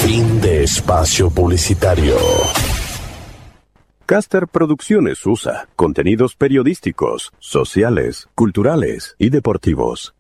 Fin de espacio publicitario. Caster Producciones USA contenidos periodísticos, sociales, culturales y deportivos.